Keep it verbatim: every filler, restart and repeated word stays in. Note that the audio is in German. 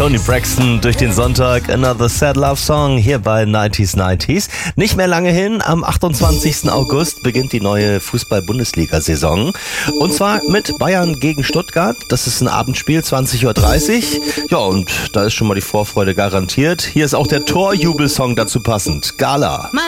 Toni Braxton durch den Sonntag, Another Sad Love Song hier bei neunzig neunzig. Nicht mehr lange hin, am achtundzwanzigsten August beginnt die neue Fußball-Bundesliga-Saison. Und zwar mit Bayern gegen Stuttgart. Das ist ein Abendspiel, zwanzig Uhr dreißig. Ja, und da ist schon mal die Vorfreude garantiert. Hier ist auch der Torjubelsong dazu passend. Gala.